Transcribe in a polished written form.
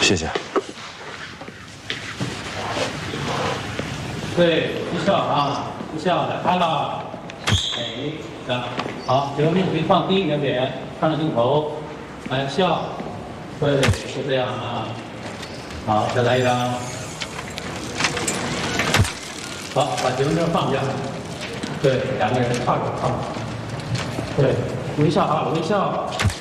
谢谢。 对，微笑啊，微笑的，看了。哎，这好，这个面可以放低一点点，看着镜头，来笑。对，就这样啊。好，再来一张。好，把结婚证放下。对，两个人靠着靠着。对，微笑啊，微笑。